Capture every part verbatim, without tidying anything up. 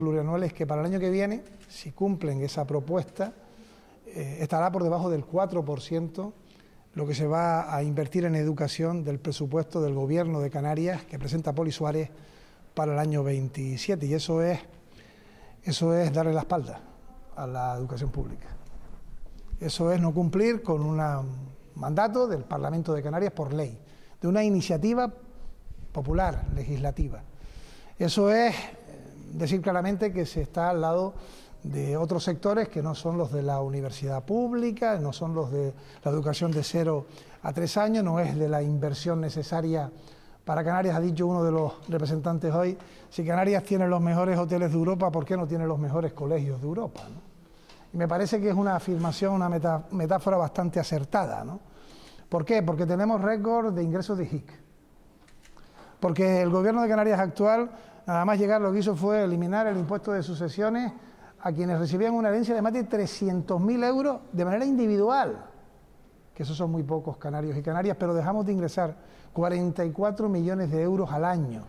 plurianuales que para el año que viene, si cumplen esa propuesta, eh, estará por debajo del cuatro por ciento lo que se va a invertir en educación del presupuesto del Gobierno de Canarias que presenta Poli Suárez para el año veintisiete, y eso es, eso es darle la espalda a la educación pública. Eso es no cumplir con un mandato del Parlamento de Canarias por ley, de una iniciativa popular, legislativa. Eso es decir claramente que se está al lado de otros sectores que no son los de la universidad pública, no son los de la educación de cero a tres años, no es de la inversión necesaria para Canarias. Ha dicho uno de los representantes hoy, si Canarias tiene los mejores hoteles de Europa, ¿por qué no tiene los mejores colegios de Europa, ¿no? Y me parece que es una afirmación, una metá, metáfora bastante acertada, ¿no? ¿Por qué? Porque tenemos récord de ingresos de I J I C. Porque el Gobierno de Canarias actual, nada más llegar, lo que hizo fue eliminar el impuesto de sucesiones a quienes recibían una herencia de más de trescientos mil euros de manera individual, que esos son muy pocos canarios y canarias, pero dejamos de ingresar cuarenta y cuatro millones de euros al año.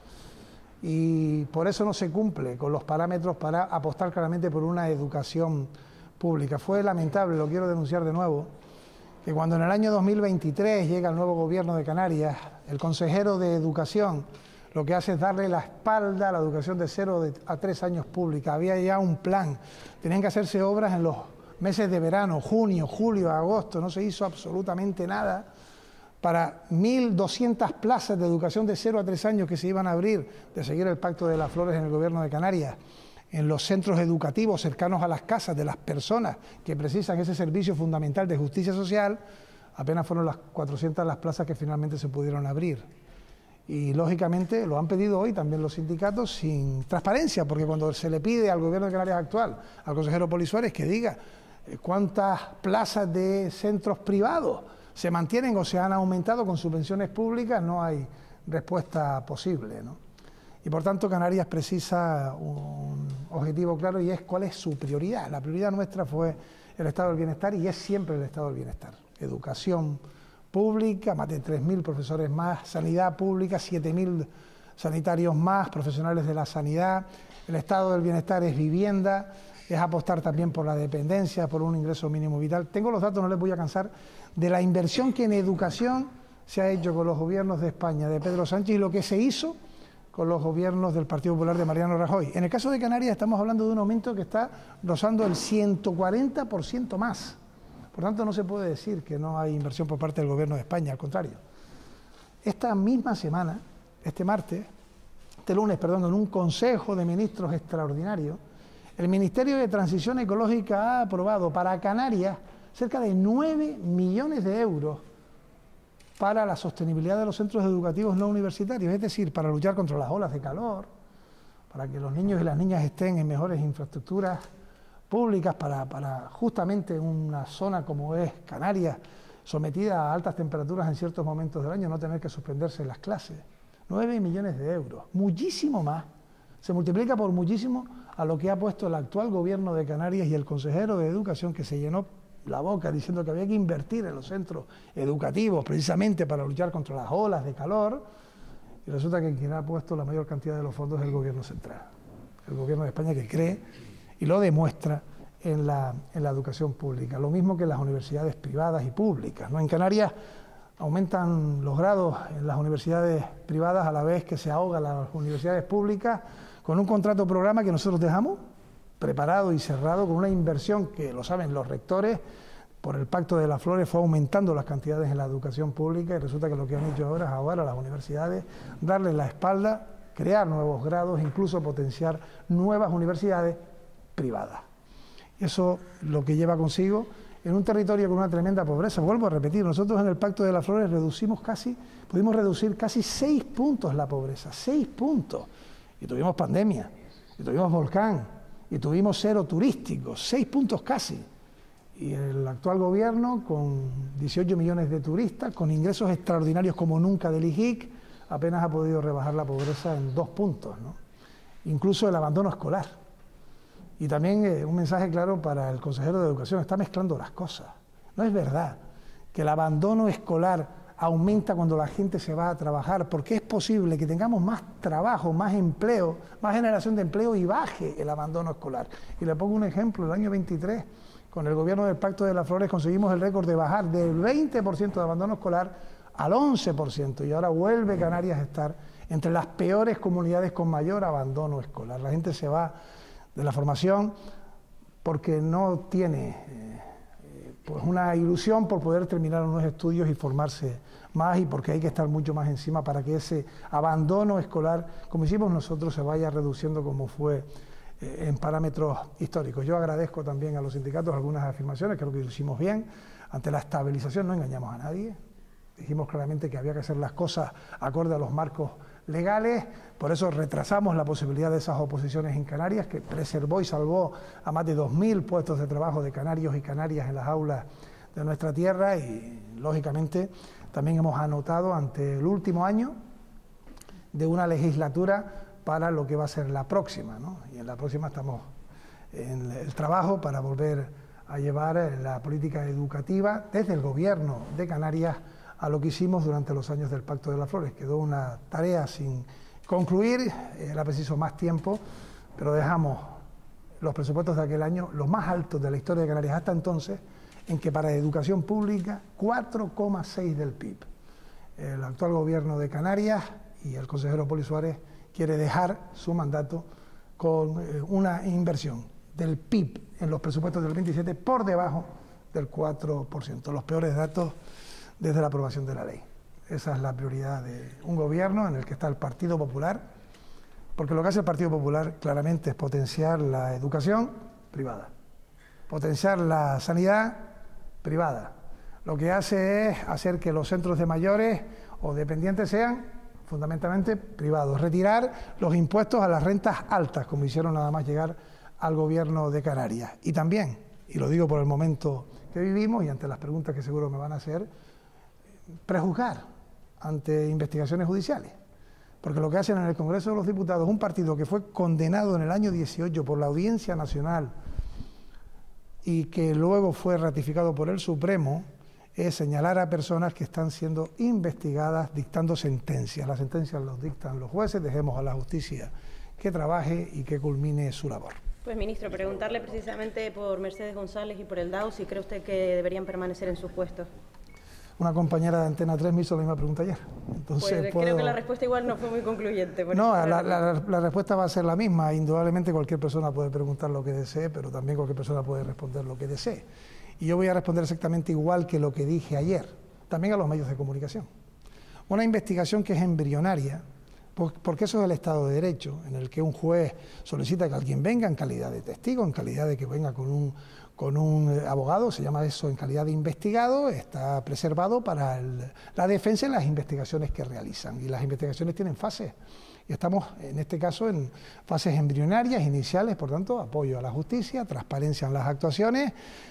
Y por eso no se cumple con los parámetros para apostar claramente por una educación pública. Fue lamentable, lo quiero denunciar de nuevo, que cuando en el año dos mil veintitrés llega el nuevo Gobierno de Canarias, el consejero de Educación lo que hace es darle la espalda a la educación de cero a tres años pública. Había ya un plan, tenían que hacerse obras en los meses de verano, junio, julio, agosto, no se hizo absolutamente nada para mil doscientas plazas de educación de cero a tres años que se iban a abrir, de seguir el Pacto de las Flores en el Gobierno de Canarias, en los centros educativos cercanos a las casas de las personas que precisan ese servicio fundamental de justicia social. Apenas fueron las cuatrocientas las plazas que finalmente se pudieron abrir. Y lógicamente lo han pedido hoy también los sindicatos sin transparencia, porque cuando se le pide al Gobierno de Canarias actual, al consejero Poli Suárez, que diga cuántas plazas de centros privados se mantienen o se han aumentado con subvenciones públicas, no hay respuesta posible, ¿no? Y por tanto Canarias precisa un objetivo claro, y es cuál es su prioridad. La prioridad nuestra fue el estado del bienestar y es siempre el estado del bienestar. Educación pública, más de tres mil profesores más, sanidad pública, siete mil sanitarios más, profesionales de la sanidad. El estado del bienestar es vivienda, es apostar también por la dependencia, por un ingreso mínimo vital. Tengo los datos, no les voy a cansar, de la inversión que en educación se ha hecho con los gobiernos de España, de Pedro Sánchez, y lo que se hizo con los gobiernos del Partido Popular de Mariano Rajoy. En el caso de Canarias estamos hablando de un aumento que está rozando el ciento cuarenta por ciento más. Por tanto, no se puede decir que no hay inversión por parte del Gobierno de España, al contrario. Esta misma semana, este martes, este lunes, perdón, en un Consejo de Ministros extraordinario, el Ministerio de Transición Ecológica ha aprobado para Canarias cerca de nueve millones de euros para la sostenibilidad de los centros educativos no universitarios, es decir, para luchar contra las olas de calor, para que los niños y las niñas estén en mejores infraestructuras públicas, para, para justamente una zona como es Canarias, sometida a altas temperaturas en ciertos momentos del año, no tener que suspenderse las clases. nueve millones de euros, muchísimo más, se multiplica por muchísimo a lo que ha puesto el actual Gobierno de Canarias y el consejero de Educación, que se llenó la boca diciendo que había que invertir en los centros educativos precisamente para luchar contra las olas de calor, y resulta que quien ha puesto la mayor cantidad de los fondos es el Gobierno central, el Gobierno de España, que cree y lo demuestra en la, en la educación pública, lo mismo que en las universidades privadas y públicas, ¿no? En Canarias aumentan los grados en las universidades privadas a la vez que se ahogan las universidades públicas con un contrato programa que nosotros dejamos preparado y cerrado, con una inversión que, lo saben los rectores, por el Pacto de las Flores fue aumentando las cantidades en la educación pública, y resulta que lo que han hecho ahora es ahogar a las universidades, darles la espalda, crear nuevos grados, incluso potenciar nuevas universidades privadas. Eso lo que lleva consigo en un territorio con una tremenda pobreza. Vuelvo a repetir, nosotros en el Pacto de las Flores reducimos casi, pudimos reducir casi seis puntos la pobreza, seis puntos. Y tuvimos pandemia, y tuvimos volcán, y tuvimos cero turístico, seis puntos casi. Y el actual gobierno, con dieciocho millones de turistas, con ingresos extraordinarios como nunca del I J I C, apenas ha podido rebajar la pobreza en dos puntos, ¿no? Incluso el abandono escolar. Y también eh, un mensaje claro para el consejero de Educación, está mezclando las cosas. No es verdad que el abandono escolar aumenta cuando la gente se va a trabajar, porque es posible que tengamos más trabajo, más empleo, más generación de empleo y baje el abandono escolar. Y le pongo un ejemplo, el año veintitrés, con el gobierno del Pacto de las Flores conseguimos el récord de bajar del veinte por ciento de abandono escolar al once por ciento, y ahora vuelve Canarias a estar entre las peores comunidades con mayor abandono escolar. La gente se va de la formación porque no tiene eh, pues una ilusión por poder terminar unos estudios y formarse más, y porque hay que estar mucho más encima para que ese abandono escolar, como hicimos nosotros, se vaya reduciendo como fue eh, en parámetros históricos. Yo agradezco también a los sindicatos algunas afirmaciones, creo que lo hicimos bien. Ante la estabilización no engañamos a nadie, dijimos claramente que había que hacer las cosas acorde a los marcos legales, por eso retrasamos la posibilidad de esas oposiciones en Canarias, que preservó y salvó a más de dos mil puestos de trabajo de canarios y canarias en las aulas de nuestra tierra, y lógicamente también hemos anotado ante el último año de una legislatura para lo que va a ser la próxima, ¿no? Y en la próxima estamos en el trabajo para volver a llevar la política educativa desde el Gobierno de Canarias a lo que hicimos durante los años del Pacto de las Flores. Quedó una tarea sin concluir, era preciso más tiempo, pero dejamos los presupuestos de aquel año los más altos de la historia de Canarias hasta entonces, en que para educación pública cuatro coma seis del P I B. El actual gobierno de Canarias y el consejero Poli Suárez quiere dejar su mandato con una inversión del P I B en los presupuestos del veintisiete por debajo del cuatro por ciento, los peores datos desde la aprobación de la ley. Esa es la prioridad de un gobierno en el que está el Partido Popular, porque lo que hace el Partido Popular claramente es potenciar la educación privada, potenciar la sanidad privada. Lo que hace es hacer que los centros de mayores o dependientes sean fundamentalmente privados, retirar los impuestos a las rentas altas, como hicieron nada más llegar al gobierno de Canarias. Y también, y lo digo por el momento que vivimos y ante las preguntas que seguro me van a hacer, prejuzgar ante investigaciones judiciales, porque lo que hacen en el Congreso de los Diputados, un partido que fue condenado en el año dieciocho por la Audiencia Nacional y que luego fue ratificado por el Supremo, es señalar a personas que están siendo investigadas dictando sentencias. Las sentencias las dictan los jueces, dejemos a la justicia que trabaje y que culmine su labor. Pues, ministro, preguntarle precisamente por Mercedes González y por el D A O, si cree usted que deberían permanecer en sus puestos. Una compañera de Antena tres me hizo la misma pregunta ayer. Entonces, pues puedo... creo que la respuesta igual no fue muy concluyente. No, la, la, la respuesta va a ser la misma. Indudablemente cualquier persona puede preguntar lo que desee, pero también cualquier persona puede responder lo que desee. Y yo voy a responder exactamente igual que lo que dije ayer, también a los medios de comunicación. Una investigación que es embrionaria, porque eso es el Estado de Derecho, en el que un juez solicita que alguien venga en calidad de testigo, en calidad de que venga con un, con un abogado, se llama eso en calidad de investigado, está preservado para el, la defensa en las investigaciones que realizan. Y las investigaciones tienen fases. Y estamos, en este caso, en fases embrionarias, iniciales, por tanto, apoyo a la justicia, transparencia en las actuaciones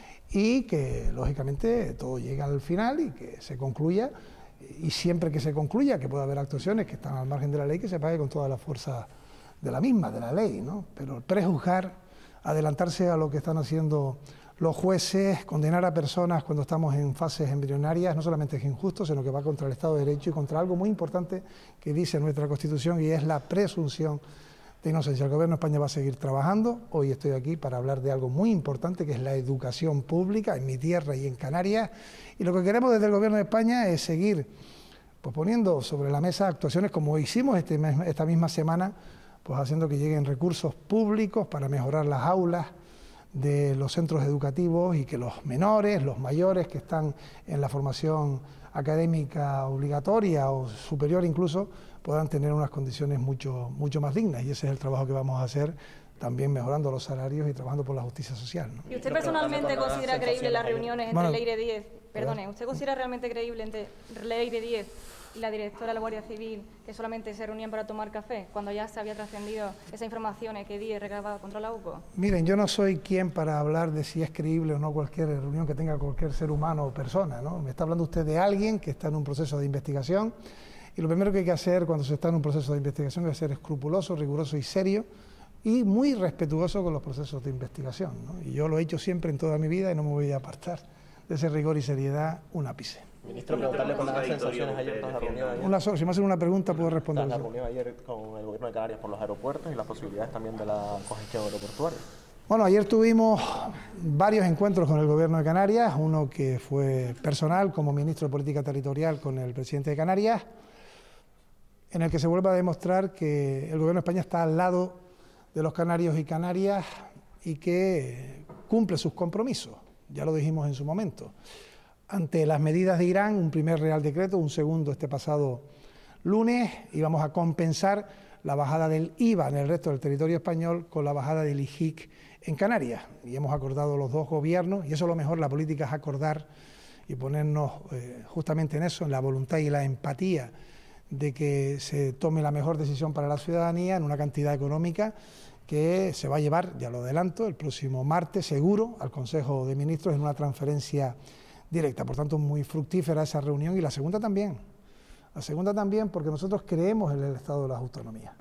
y que, lógicamente, todo llegue al final y que se concluya. Y siempre que se concluya que puede haber actuaciones que están al margen de la ley, que se pague con toda la fuerza de la misma, de la ley, ¿no? Pero prejuzgar, adelantarse a lo que están haciendo los jueces, condenar a personas cuando estamos en fases embrionarias, no solamente es injusto, sino que va contra el Estado de Derecho y contra algo muy importante que dice nuestra Constitución, y es la presunción de inocencia. El Gobierno de España va a seguir trabajando. Hoy estoy aquí para hablar de algo muy importante, que es la educación pública en mi tierra y en Canarias. Y lo que queremos desde el Gobierno de España es seguir pues, poniendo sobre la mesa actuaciones como hicimos este mes, esta misma semana, pues haciendo que lleguen recursos públicos para mejorar las aulas de los centros educativos y que los menores, los mayores que están en la formación académica obligatoria o superior incluso, puedan tener unas condiciones mucho, mucho más dignas, y ese es el trabajo que vamos a hacer, también mejorando los salarios y trabajando por la justicia social, ¿no? ¿Y usted personalmente considera creíble las reuniones entre bueno, Leire Díez, perdone, ¿usted considera realmente creíble entre Leire Díez y la directora de la Guardia Civil que solamente se reunían para tomar café, cuando ya se había trascendido esa información que Díez recababa contra la U C O? Miren, yo no soy quien para hablar de si es creíble o no cualquier reunión que tenga cualquier ser humano o persona, ¿no? Me está hablando usted de alguien que está en un proceso de investigación, y lo primero que hay que hacer cuando se está en un proceso de investigación es ser escrupuloso, riguroso y serio, y muy respetuoso con los procesos de investigación, ¿no? Y yo lo he hecho siempre en toda mi vida y no me voy a apartar de ese rigor y seriedad un ápice. Ministro, preguntarle por las sensaciones ayer tras la reunión ayer. Una sola, si me hacen una pregunta puedo responder. Tras la reunión ayer con el Gobierno de Canarias por los aeropuertos y las posibilidades también de la congestión aeroportuaria. Bueno, ayer tuvimos varios encuentros con el Gobierno de Canarias, uno que fue personal como ministro de Política Territorial con el presidente de Canarias, en el que se vuelve a demostrar que el Gobierno de España está al lado de los canarios y canarias y que cumple sus compromisos, ya lo dijimos en su momento. Ante las medidas de Irán, un primer Real Decreto, un segundo este pasado lunes, íbamos a compensar la bajada del I V A en el resto del territorio español con la bajada del I G I C en Canarias. Y hemos acordado los dos gobiernos, y eso lo mejor, la política es acordar y ponernos eh, justamente en eso, en la voluntad y la empatía de que se tome la mejor decisión para la ciudadanía en una cantidad económica que se va a llevar, ya lo adelanto, el próximo martes seguro al Consejo de Ministros en una transferencia directa. Por tanto, muy fructífera esa reunión, y la segunda también. La segunda también porque nosotros creemos en el Estado de las Autonomías.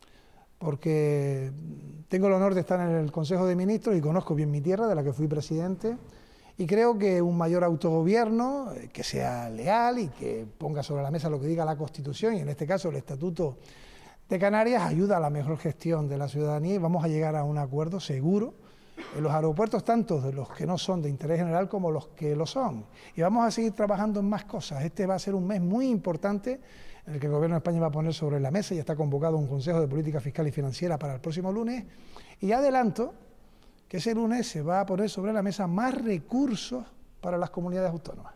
Porque tengo el honor de estar en el Consejo de Ministros y conozco bien mi tierra, de la que fui presidente, y creo que un mayor autogobierno, que sea leal y que ponga sobre la mesa lo que diga la Constitución, y en este caso el Estatuto de Canarias, ayuda a la mejor gestión de la ciudadanía, y vamos a llegar a un acuerdo seguro en los aeropuertos, tanto de los que no son de interés general como los que lo son. Y vamos a seguir trabajando en más cosas. Este va a ser un mes muy importante en el que el Gobierno de España va a poner sobre la mesa, y está convocado un Consejo de Política Fiscal y Financiera para el próximo lunes, y ya adelanto que ese lunes se va a poner sobre la mesa más recursos para las comunidades autónomas.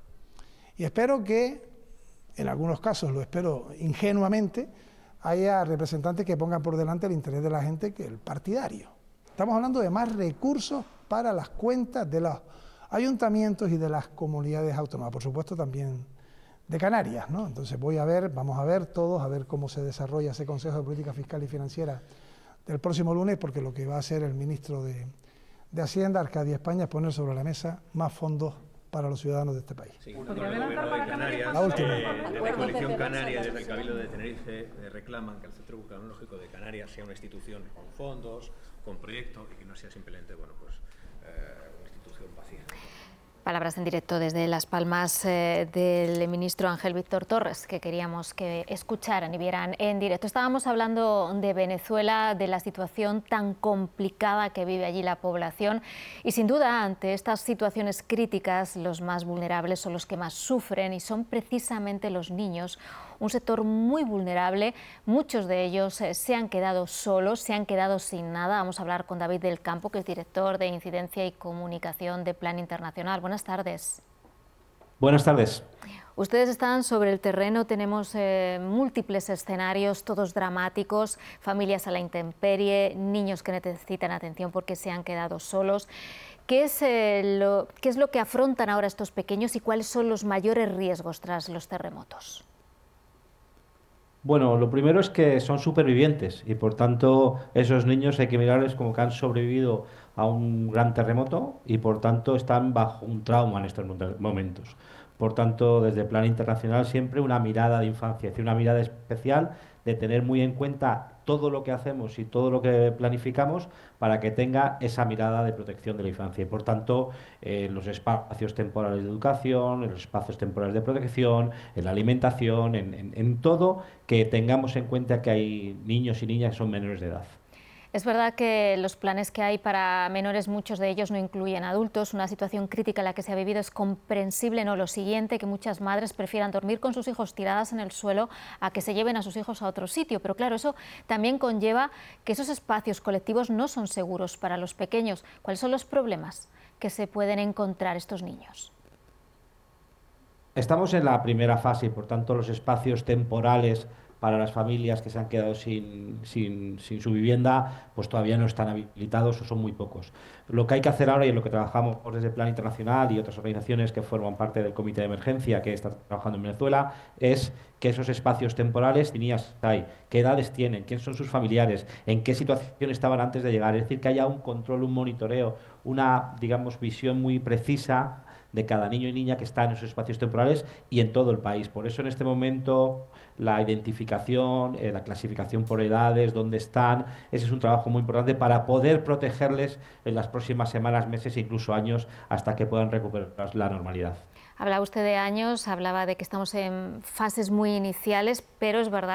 Y espero que, en algunos casos, lo espero ingenuamente, haya representantes que pongan por delante el interés de la gente que el partidario. Estamos hablando de más recursos para las cuentas de los ayuntamientos y de las comunidades autónomas, por supuesto también de Canarias, ¿no? Entonces voy a ver, vamos a ver todos, a ver cómo se desarrolla ese Consejo de Política Fiscal y Financiera del próximo lunes, porque lo que va a hacer el ministro de, de Hacienda, Arcadio España, es poner sobre la mesa más fondos para los ciudadanos de este país. Sí, el gobierno de Canarias, la última. Eh, desde la Coalición Canaria y desde el Cabildo de Tenerife eh, reclaman que el Centro Vulcanológico de Canarias sea una institución con fondos, con proyectos, y que no sea simplemente, bueno, pues eh, una institución vacía. Palabras en directo desde Las Palmas eh, del ministro Ángel Víctor Torres, que queríamos que escucharan y vieran en directo. Estábamos hablando de Venezuela, de la situación tan complicada que vive allí la población, y sin duda ante estas situaciones críticas los más vulnerables son los que más sufren, y son precisamente los niños, un sector muy vulnerable. Muchos de ellos eh, se han quedado solos, se han quedado sin nada. Vamos a hablar con David del Campo, que es director de Incidencia y Comunicación de Plan Internacional. Buenas tardes. Buenas tardes. Ustedes están sobre el terreno, tenemos eh, múltiples escenarios, todos dramáticos, familias a la intemperie, niños que necesitan atención porque se han quedado solos. ¿Qué es, eh, lo, qué es lo que afrontan ahora estos pequeños y cuáles son los mayores riesgos tras los terremotos? Bueno, lo primero es que son supervivientes y por tanto esos niños hay que mirarles como que han sobrevivido a un gran terremoto y por tanto están bajo un trauma en estos momentos. Por tanto, desde el Plan Internacional siempre una mirada de infancia, es decir, una mirada especial de tener muy en cuenta todo lo que hacemos y todo lo que planificamos para que tenga esa mirada de protección de la infancia. Y por tanto, en eh, los espacios temporales de educación, en los espacios temporales de protección, en la alimentación, en, en, en todo, que tengamos en cuenta que hay niños y niñas que son menores de edad. Es verdad que los planes que hay para menores, muchos de ellos no incluyen adultos. Una situación crítica en la que se ha vivido, es comprensible, ¿no? Lo siguiente, que muchas madres prefieran dormir con sus hijos tiradas en el suelo a que se lleven a sus hijos a otro sitio. Pero claro, eso también conlleva que esos espacios colectivos no son seguros para los pequeños. ¿Cuáles son los problemas que se pueden encontrar estos niños? Estamos en la primera fase y por tanto los espacios temporales para las familias que se han quedado sin, sin, sin su vivienda, pues todavía no están habilitados o son muy pocos. Lo que hay que hacer ahora, y en lo que trabajamos desde el Plan Internacional y otras organizaciones que forman parte del Comité de Emergencia que está trabajando en Venezuela, es que esos espacios temporales, ¿qué niñas hay? ¿Qué edades tienen? ¿Quiénes son sus familiares? ¿En qué situación estaban antes de llegar? Es decir, que haya un control, un monitoreo, una, digamos, visión muy precisa de cada niño y niña que está en esos espacios temporales y en todo el país. Por eso en este momento la identificación, eh, la clasificación por edades, dónde están, ese es un trabajo muy importante para poder protegerles en las próximas semanas, meses e incluso años hasta que puedan recuperar la normalidad. Hablaba usted de años, hablaba de que estamos en fases muy iniciales, pero es verdad